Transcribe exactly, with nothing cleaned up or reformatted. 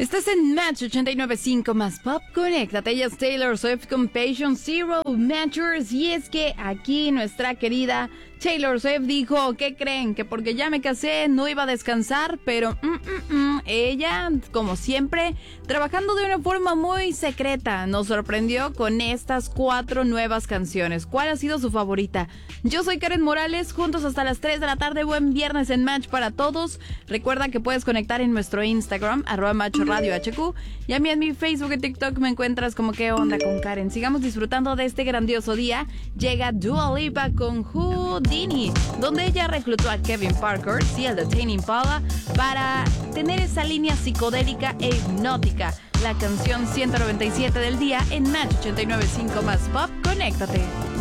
Estás en Match ochenta y nueve punto cinco más Pop. Conéctate, ella es Taylor Swift con Patient Zero Matchers. Y es que aquí nuestra querida Taylor Swift dijo, ¿qué creen? Que porque ya me casé no iba a descansar, pero mm, mm, mm, ella, como siempre, trabajando de una forma muy secreta, nos sorprendió con estas cuatro nuevas canciones. ¿Cuál ha sido su favorita? Yo soy Karen Morales, juntos hasta las tres de la tarde. Buen viernes en Match para todos. Recuerda que puedes conectar en nuestro Instagram, arroba Macho Radio H Q, y a mí en mi Facebook y TikTok me encuentras como ¿Qué onda con Karen? Sigamos disfrutando de este grandioso día. Llega Dua Lipa con Houdini, donde ella reclutó a Kevin Parker y el de Tame Impala para tener esa línea psicodélica e hipnótica. La canción ciento noventa y siete del día en Match ochenta y nueve punto cinco más Pop. Conéctate.